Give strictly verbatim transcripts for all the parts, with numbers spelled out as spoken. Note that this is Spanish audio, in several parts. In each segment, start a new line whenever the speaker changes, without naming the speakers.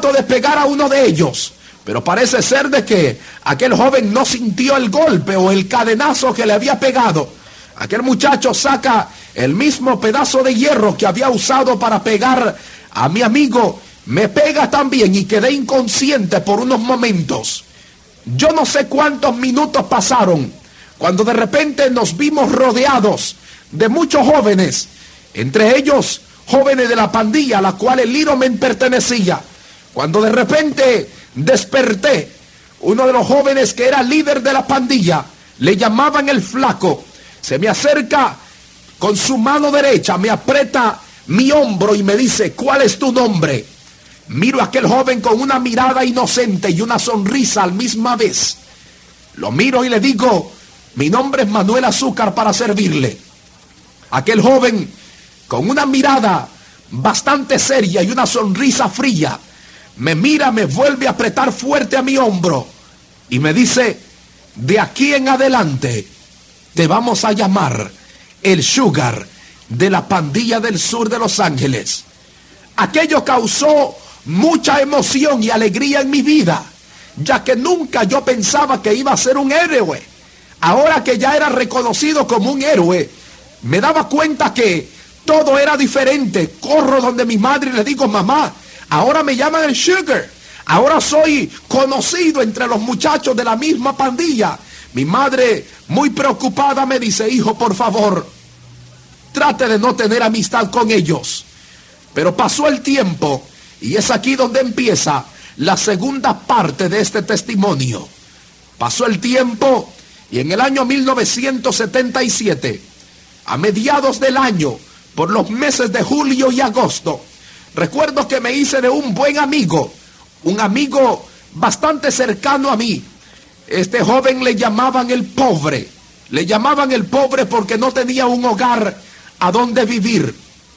de pegar a uno de ellos. Pero parece ser de que aquel joven no sintió el golpe o el cadenazo que le había pegado. Aquel muchacho saca el mismo pedazo de hierro que había usado para pegar a mi amigo. Me pega también y quedé inconsciente por unos momentos. Yo no sé cuántos minutos pasaron cuando de repente nos vimos rodeados de muchos jóvenes, entre ellos jóvenes de la pandilla a la cual el Little Men pertenecía. Cuando de repente desperté, uno de los jóvenes que era líder de la pandilla, le llamaban el Flaco, se me acerca con su mano derecha, me aprieta mi hombro y me dice: ¿cuál es tu nombre? Miro a aquel joven con una mirada inocente y una sonrisa al misma vez. Lo miro y le digo: mi nombre es Manuel Azúcar, para servirle. Aquel joven con una mirada bastante seria y una sonrisa fría me mira, me vuelve a apretar fuerte a mi hombro y me dice: de aquí en adelante te vamos a llamar el Sugar de la pandilla del sur de Los Ángeles. Aquello causó mucha emoción y alegría en mi vida, ya que nunca yo pensaba que iba a ser un héroe. Ahora que ya era reconocido como un héroe, me daba cuenta que todo era diferente. Corro donde mi madre y le digo: mamá, ahora me llaman el Sugar. Ahora soy conocido entre los muchachos de la misma pandilla. Mi madre, muy preocupada, me dice: hijo, por favor, trate de no tener amistad con ellos. Pero pasó el tiempo y es aquí donde empieza la segunda parte de este testimonio. Pasó el tiempo y en el año mil novecientos setenta y siete, a mediados del año, por los meses de julio y agosto, recuerdo que me hice de un buen amigo, un amigo bastante cercano a mí. Este joven le llamaban el pobre, le llamaban el pobre porque no tenía un hogar a donde vivir.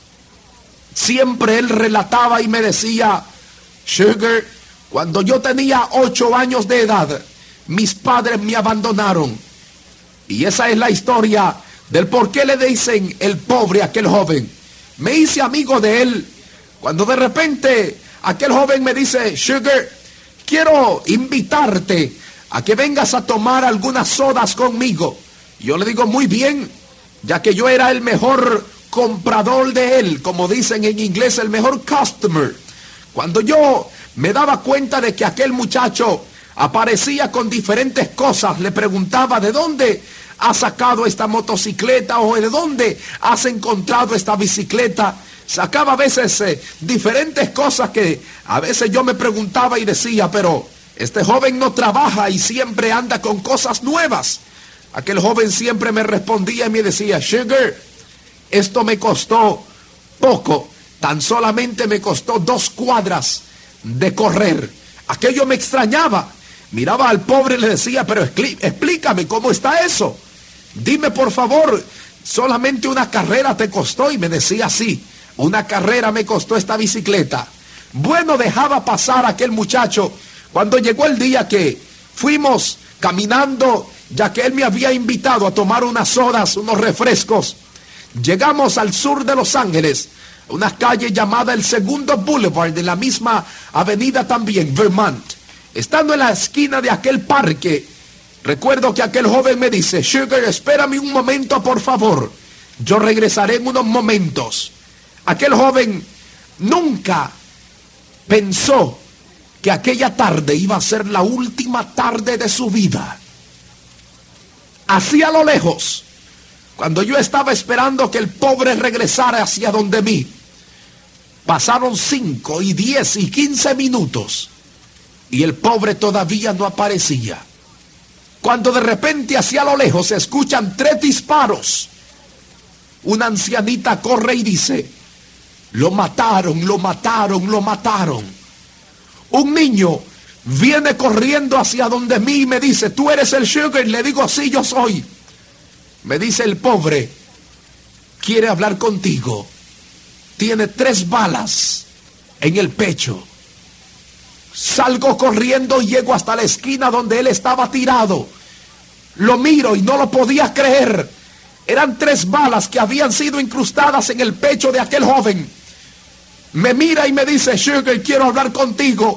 Siempre él relataba y me decía: Sugar, cuando yo tenía ocho años de edad, mis padres me abandonaron. Y esa es la historia del por qué le dicen el pobre a aquel joven. Me hice amigo de él cuando de repente aquel joven me dice: Sugar, quiero invitarte a que vengas a tomar algunas sodas conmigo. Y yo le digo: muy bien, ya que yo era el mejor comprador de él, como dicen en inglés, el mejor customer. Cuando yo me daba cuenta de que aquel muchacho aparecía con diferentes cosas, le preguntaba: ¿de dónde has sacado esta motocicleta? ¿O de dónde has encontrado esta bicicleta? Sacaba a veces eh, diferentes cosas que a veces yo me preguntaba y decía: pero este joven no trabaja y siempre anda con cosas nuevas. Aquel joven siempre me respondía y me decía: Sugar, esto me costó poco, tan solamente me costó dos cuadras de correr. Aquello me extrañaba. Miraba al pobre y le decía: pero explícame, ¿cómo está eso? Dime por favor, ¿solamente una carrera te costó? Y me decía: sí, una carrera me costó esta bicicleta. Bueno, dejaba pasar a aquel muchacho cuando llegó el día que fuimos caminando, ya que él me había invitado a tomar unas sodas, unos refrescos. Llegamos al sur de Los Ángeles, una calle llamada el Segundo Boulevard, de la misma avenida también, Vermont. Estando en la esquina de aquel parque, recuerdo que aquel joven me dice: Sugar, espérame un momento, por favor. Yo regresaré en unos momentos. Aquel joven nunca pensó que aquella tarde iba a ser la última tarde de su vida. Así a lo lejos, cuando yo estaba esperando que el pobre regresara hacia donde mí, pasaron cinco y diez y quince minutos y el pobre todavía no aparecía. Cuando de repente hacia lo lejos se escuchan tres disparos, una ancianita corre y dice: lo mataron, lo mataron, lo mataron. Un niño viene corriendo hacia donde mí y me dice: ¿tú eres el Sugar? Y le digo: sí, yo soy. Me dice el pobre: quiere hablar contigo. Tiene tres balas en el pecho. Salgo corriendo y llego hasta la esquina donde él estaba tirado. Lo miro y no lo podía creer. Eran tres balas que habían sido incrustadas en el pecho de aquel joven. Me mira y me dice: Sugar, quiero hablar contigo.